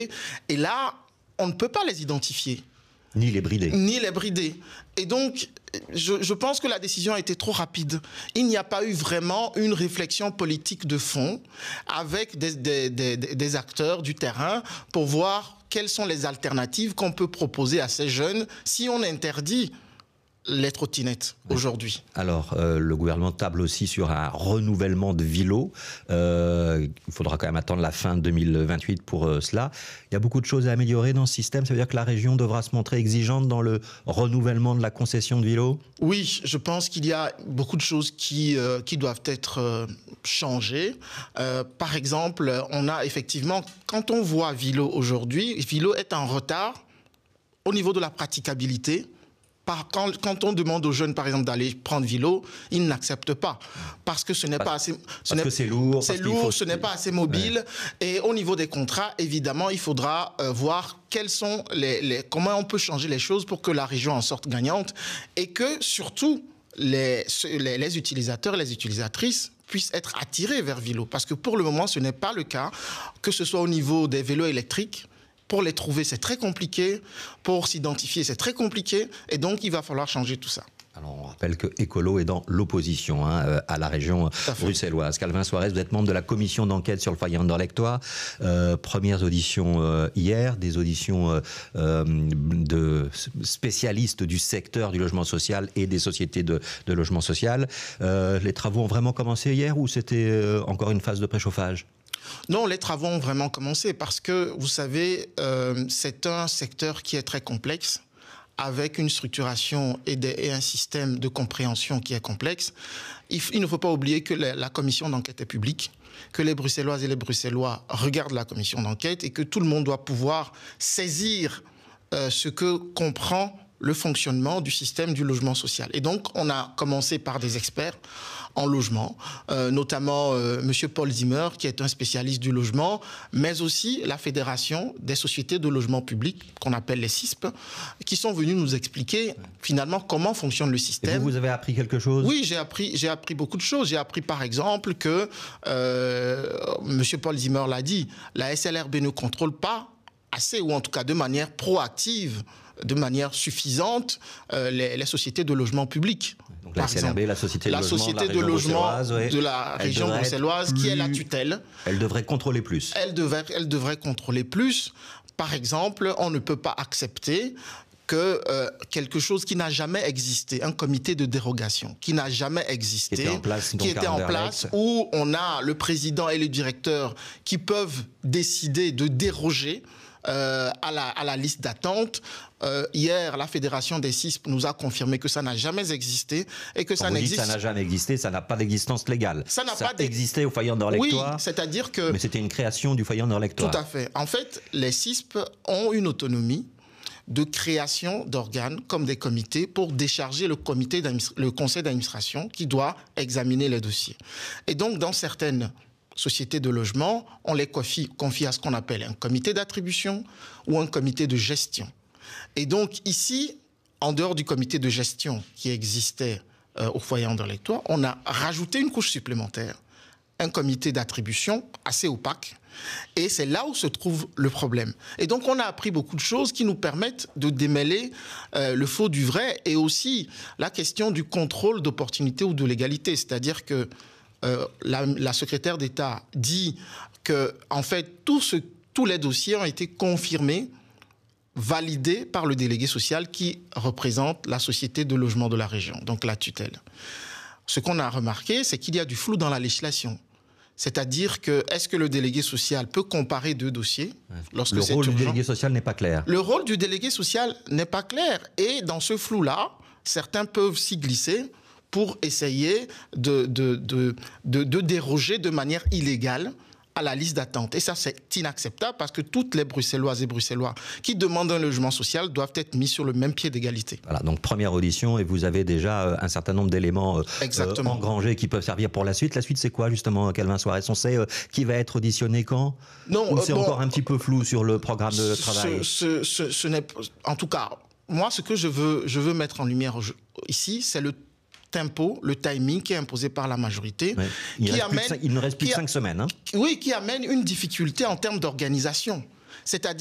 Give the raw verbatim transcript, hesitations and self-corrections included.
Et là, on ne peut pas les identifier. Ni les brider. Ni les brider. Et donc, je, je pense que la décision a été trop rapide. Il n'y a pas eu vraiment une réflexion politique de fond avec des, des, des, des acteurs du terrain pour voir quelles sont les alternatives qu'on peut proposer à ces jeunes si on interdit les trottinettes aujourd'hui. Alors, euh, le gouvernement table aussi sur un renouvellement de vélos. Euh, il faudra quand même attendre la fin deux mille vingt-huit pour euh, cela. Il y a beaucoup de choses à améliorer dans ce système. Ça veut dire que la région devra se montrer exigeante dans le renouvellement de la concession de vélos ? Oui, je pense qu'il y a beaucoup de choses qui, euh, qui doivent être euh, changées. Euh, par exemple, on a effectivement, quand on voit Vilo aujourd'hui, Vilo est en retard au niveau de la praticabilité. Quand, quand on demande aux jeunes, par exemple, d'aller prendre vélo, ils n'acceptent pas. Parce que ce n'est pas assez... Ce parce que c'est lourd. C'est lourd, faut... ce n'est pas assez mobile. Ouais. Et au niveau des contrats, évidemment, il faudra euh, voir quels sont les, les, comment on peut changer les choses pour que la région en sorte gagnante. Et que, surtout, les, les, les utilisateurs et les utilisatrices puissent être attirés vers vélo. Parce que pour le moment, ce n'est pas le cas, que ce soit au niveau des vélos électriques. Pour les trouver, c'est très compliqué. Pour s'identifier, c'est très compliqué. Et donc, il va falloir changer tout ça. Alors, on rappelle que Écolo est dans l'opposition hein, à la région bruxelloise. Calvin Soares, vous êtes membre de la commission d'enquête sur le foyer Anderlecht-Ois. Euh, premières auditions euh, hier, des auditions euh, euh, de spécialistes du secteur du logement social et des sociétés de, de logement social. Euh, les travaux ont vraiment commencé hier ou c'était euh, encore une phase de préchauffage ? Non, les travaux ont vraiment commencé parce que, vous savez, euh, c'est un secteur qui est très complexe, avec une structuration et, des, et un système de compréhension qui est complexe. Il, il ne faut pas oublier que la, la commission d'enquête est publique, que les Bruxelloises et les Bruxellois regardent la commission d'enquête et que tout le monde doit pouvoir saisir euh, ce que comprend le fonctionnement du système du logement social. Et donc, on a commencé par des experts en logement, euh, notamment euh, M. Paul Zimmer, qui est un spécialiste du logement, mais aussi la Fédération des sociétés de logement public, qu'on appelle les C I S P, qui sont venus nous expliquer finalement comment fonctionne le système. Et vous, vous avez appris quelque chose ? Oui, j'ai appris, j'ai appris beaucoup de choses. J'ai appris par exemple que, euh, M. Paul Zimmer l'a dit, la S L R B ne contrôle pas assez, ou en tout cas de manière proactive, de manière suffisante, euh, les, les sociétés de logement public. Donc la S L R B, la société de la logement, société de, de logement ouais. de la région bruxelloise, qui est la tutelle. Elle devrait contrôler plus. Elle devrait, elle devrait contrôler plus. Par exemple, on ne peut pas accepter que euh, quelque chose qui n'a jamais existé, un comité de dérogation qui n'a jamais existé, qui était en place, qui était en place où on a le président et le directeur qui peuvent décider de déroger Euh, à, la, à la liste d'attente. Euh, hier, la Fédération des C I S P nous a confirmé que ça n'a jamais existé et que Quand ça vous n'existe. Dites ça n'a jamais existé, ça n'a pas d'existence légale. Ça n'a ça pas existé au foyer Anderlecht-Ois. Oui, c'est-à-dire que. Mais c'était une création du foyer Anderlecht-Ois. Tout à fait. En fait, les C I S P ont une autonomie de création d'organes comme des comités pour décharger le, comité le conseil d'administration qui doit examiner les dossiers. Et donc, dans certaines sociétés de logement, on les confie, confie à ce qu'on appelle un comité d'attribution ou un comité de gestion. Et donc ici, en dehors du comité de gestion qui existait euh, au foyer Anderlecht-Ois, on a rajouté une couche supplémentaire, un comité d'attribution assez opaque. Et c'est là où se trouve le problème. Et donc on a appris beaucoup de choses qui nous permettent de démêler euh, le faux du vrai et aussi la question du contrôle d'opportunité ou de légalité. C'est-à-dire que Euh, la, la secrétaire d'État dit que, en fait, tout ce, tous les dossiers ont été confirmés, validés par le délégué social qui représente la société de logement de la région, donc la tutelle. Ce qu'on a remarqué, c'est qu'il y a du flou dans la législation. C'est-à-dire que, est-ce que le délégué social peut comparer deux dossiers lorsque Le c'est rôle urgent ? du délégué social n'est pas clair. Le rôle du délégué social n'est pas clair. Et dans ce flou-là, certains peuvent s'y glisser pour essayer de, de, de, de, de déroger de manière illégale à la liste d'attente. Et ça, c'est inacceptable parce que toutes les Bruxelloises et Bruxellois qui demandent un logement social doivent être mis sur le même pied d'égalité. Voilà, donc première audition et vous avez déjà un certain nombre d'éléments euh, engrangés qui peuvent servir pour la suite. La suite, c'est quoi justement, Calvin Soares ? On sait euh, qui va être auditionné quand ? Non, Ou c'est euh, bon, encore un petit peu flou sur le programme de travail ? ce, ce, ce, ce n'est, En tout cas, moi, ce que je veux, je veux mettre en lumière ici, c'est le tempo, le timing qui est imposé par la majorité. Ouais. Il, qui reste amène, cinq, il ne reste plus que cinq semaines. Hein. Oui, qui amène une difficulté en termes d'organisation. C'est-à-dire